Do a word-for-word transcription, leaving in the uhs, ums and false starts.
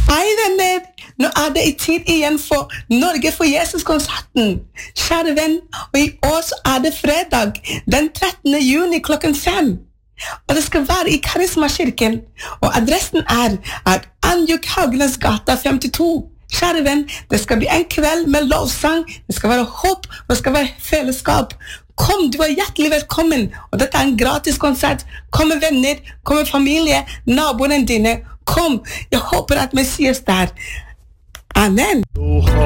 Hei venner, nå er det i tid igjen for Norge for Jesus-konserten. Kjære venn, og i år så er det fredag, den trettende juni klokken fem. Og det skal være i Karisma-kirken, og adressen er, er Anjuk Haugenes gata femtito. Kjære venn, det skal bli en kveld med lovsang, det skal være håp, og det skal være fellesskap. Kom, du er hjertelig velkommen, og dette er en gratis konsert. Kom med venner, kom med familie, naboene dine. Kom, jeg håper at Messias der. Amen.